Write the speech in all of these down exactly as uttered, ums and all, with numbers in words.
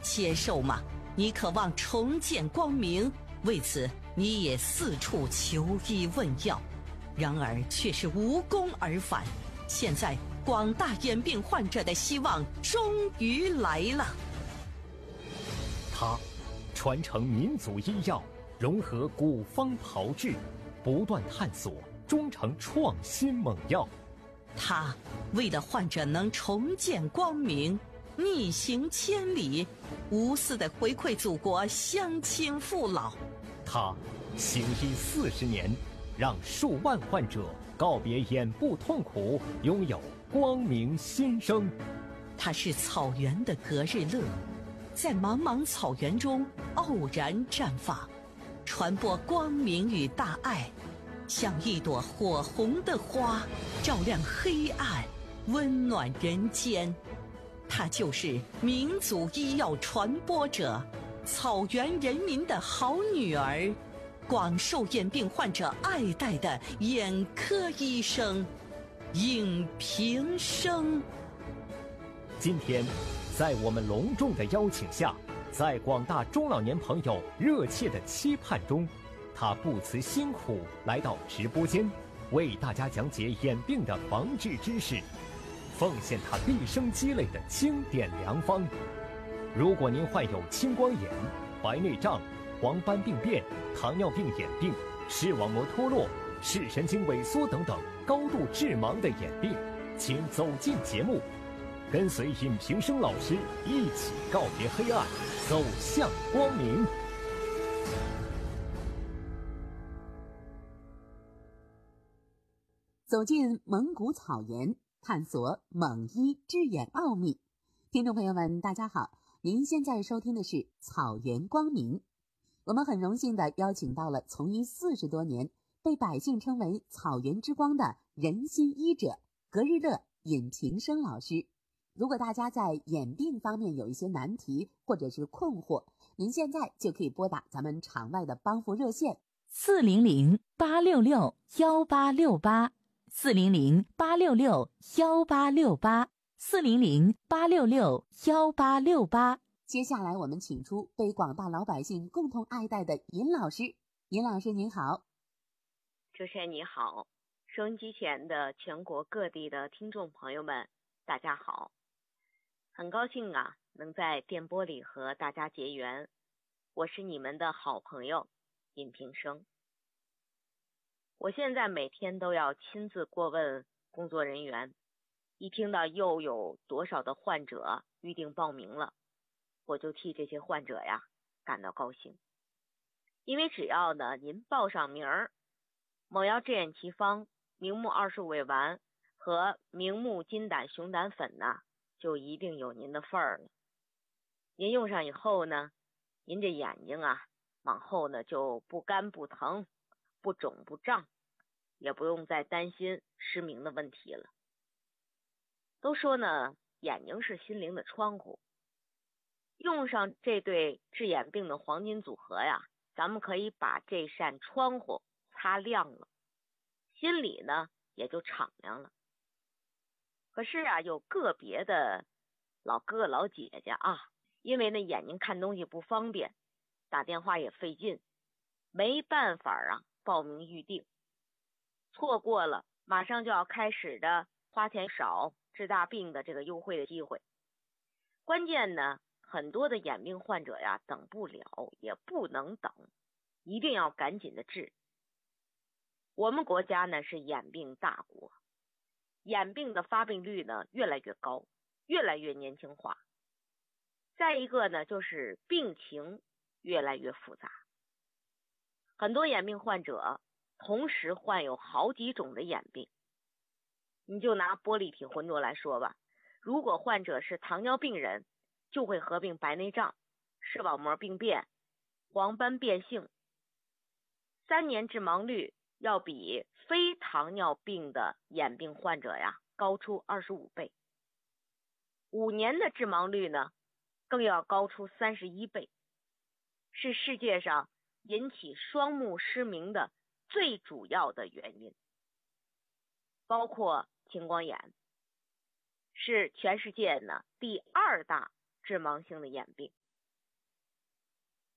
接受吗？你渴望重见光明，为此你也四处求医问药，然而却是无功而返。现在广大眼病患者的希望终于来了。 他传承民族医药，融合古方炮制，不断探索，终成创新猛药。 他为了患者能重见光明，逆行千里，无私的回馈祖国乡亲父老。 他行医四十年，让数万患者告别眼部痛苦，拥有光明新生。 他是草原的格日乐，在茫茫草原中傲然绽放，传播光明与大爱，像一朵火红的花，照亮黑暗，温暖人间。她就是民族医药传播者，草原人民的好女儿，广受眼病患者爱戴的眼科医生尹平生。 今天在我们隆重的邀请下，在广大中老年朋友热切的期盼中，他不辞辛苦来到直播间，为大家讲解眼病的防治知识，奉献他毕生积累的经典良方。如果您患有青光眼、白内障、黄斑病变、糖尿病眼病、视网膜脱落、视神经萎缩等等高度致盲的眼病，请走进节目，跟随尹平生老师一起告别黑暗，走向光明。 走进蒙古草原，探索蒙医治眼奥秘。听众朋友们，大家好，您现在收听的是草原光明。我们很荣幸地邀请到了从医四十多年，被百姓称为草原之光的人心医者格日乐尹平生老师。如果大家在眼病方面有一些难题或者是困惑，您现在就可以拨打咱们场外的帮扶热线四零零八六六幺八六八。四零零八六六幺八六八，四零零八六六幺八六八。 接下来我们请出被广大老百姓共同爱戴的尹老师。尹老师您好。 主持人你好，收音机前的全国各地的听众朋友们大家好，很高兴啊能在电波里和大家结缘，我是你们的好朋友尹平生。我现在每天都要亲自过问工作人员，一听到又有多少的患者预定报名了，我就替这些患者呀感到高兴。因为只要呢您报上名儿，某药治眼奇方、明目二术尾丸和明目金胆熊胆粉呢，就一定有您的份儿了。您用上以后呢，您这眼睛啊往后呢就不干不疼，不肿不胀，也不用再担心失明的问题了。都说呢，眼睛是心灵的窗户，用上这对治眼病的黄金组合呀，咱们可以把这扇窗户擦亮了，心里呢也就敞亮了。可是啊，有个别的老哥哥老姐姐啊，因为呢眼睛看东西不方便，打电话也费劲，没办法啊报名预定，错过了马上就要开始的花钱少治大病的这个优惠的机会。关键呢，很多的眼病患者呀等不了，也不能等，一定要赶紧的治。我们国家呢是眼病大国，眼病的发病率呢越来越高，越来越年轻化。再一个呢，就是病情越来越复杂，很多眼病患者同时患有好几种的眼病。你就拿玻璃体浑浊来说吧，如果患者是糖尿病人，就会合并白内障、视网膜病变、黄斑变性，三年致盲率要比非糖尿病的眼病患者呀高出二十五倍，五年的致盲率呢更要高出三十一倍，是世界上引起双目失明的最主要的原因。包括青光眼，是全世界呢第二大致盲性的眼病。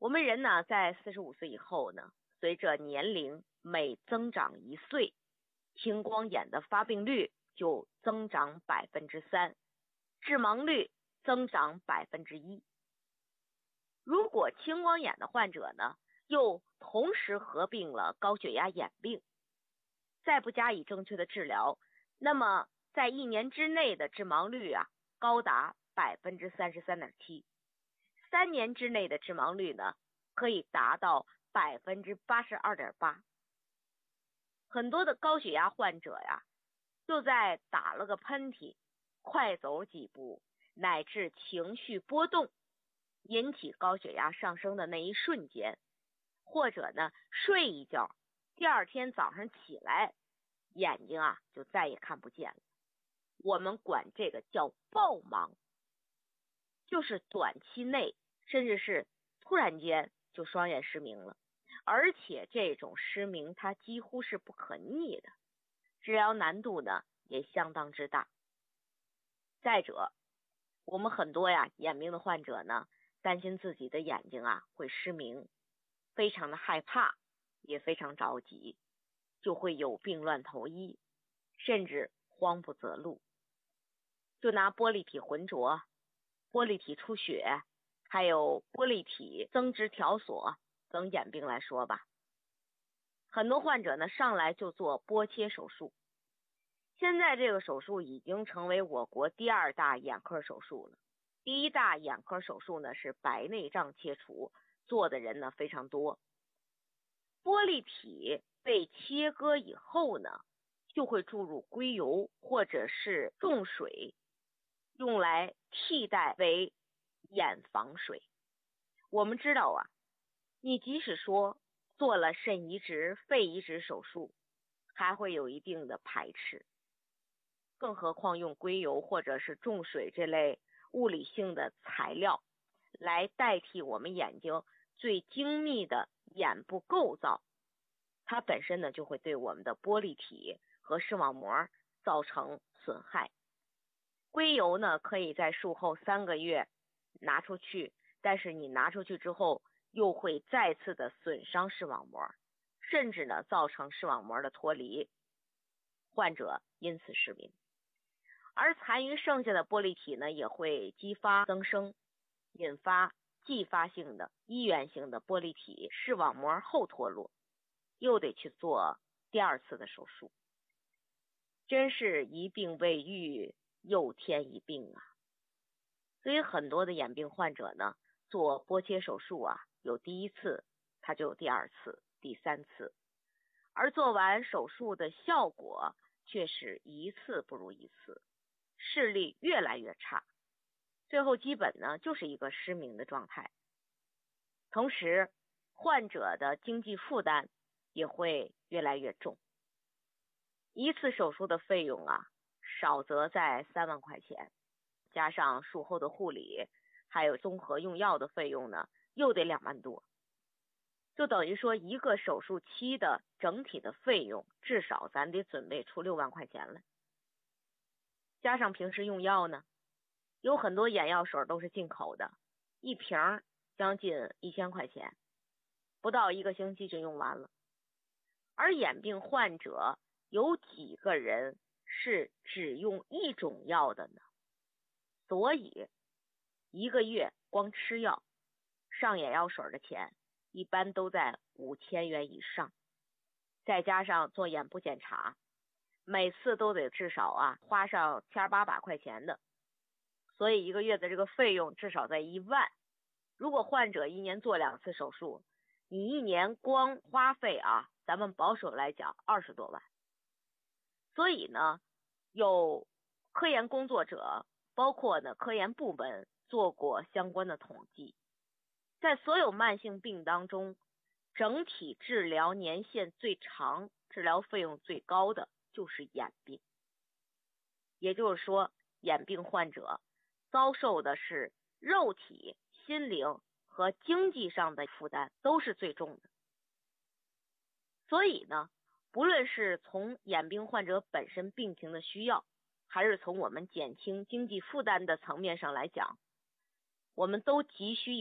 我们人呢，在四十五岁以后呢，随着年龄每增长一岁，青光眼的发病率就增长百分之三，致盲率增长百分之一。如果青光眼的患者呢，又同时合并了高血压眼病，再不加以正确的治疗，那么在一年之内的致盲率啊，高达百分之三十三点七，三年之内的致盲率呢，可以达到百分之八十二点八。很多的高血压患者呀，就在打了个喷嚏、快走几步，乃至情绪波动，引起高血压上升的那一瞬间，或者呢睡一觉，第二天早上起来，眼睛啊就再也看不见了。我们管这个叫暴盲，就是短期内甚至是突然间就双眼失明了，而且这种失明它几乎是不可逆的，治疗难度呢也相当之大。再者，我们很多呀眼病的患者呢，担心自己的眼睛啊会失明，非常的害怕，也非常着急，就会有病乱投医，甚至慌不择路。就拿玻璃体浑浊、玻璃体出血，还有玻璃体增殖条索等眼病来说吧，很多患者呢上来就做剥切手术。现在这个手术已经成为我国第二大眼科手术了。第一大眼科手术呢是白内障切除，做的人呢非常多。玻璃体被切割以后呢，就会注入硅油或者是重水，用来替代为眼防水。我们知道啊，你即使说做了肾移植、肺移植手术，还会有一定的排斥，更何况用硅油或者是重水这类物理性的材料来代替我们眼睛最精密的眼部构造，它本身呢就会对我们的玻璃体和视网膜造成损害。硅油呢可以在术后三个月拿出去，但是你拿出去之后又会再次的损伤视网膜，甚至呢造成视网膜的脱离，患者因此失明。而残余剩下的玻璃体呢，也会激发增生，引发继发性的医源性的玻璃体视网膜后脱落，又得去做第二次的手术。真是一病未愈，又添一病啊！所以很多的眼病患者呢，做剥切手术啊，有第一次，他就有第二次、第三次，而做完手术的效果却是一次不如一次，视力越来越差，最后基本呢就是一个失明的状态。同时，患者的经济负担也会越来越重。一次手术的费用啊，少则在三万块钱，加上术后的护理，还有综合用药的费用呢，又得两万多。就等于说一个手术期的整体的费用，至少咱得准备出六万块钱来。加上平时用药呢，有很多眼药水都是进口的，一瓶将近一千块钱，不到一个星期就用完了。而眼病患者有几个人是只用一种药的呢？所以一个月光吃药上眼药水的钱一般都在五千元以上，再加上做眼部检查，每次都得至少啊花上千八百块钱的，所以一个月的这个费用至少在一万。如果患者一年做两次手术，你一年光花费啊，咱们保守来讲二十多万。所以呢，有科研工作者，包括呢科研部门做过相关的统计，在所有慢性病当中，整体治疗年限最长、治疗费用最高的就是眼病。也就是说，眼病患者遭受的是肉体、心灵和经济上的负担都是最重的。所以呢，不论是从眼病患者本身病情的需要，还是从我们减轻经济负担的层面上来讲，我们都急需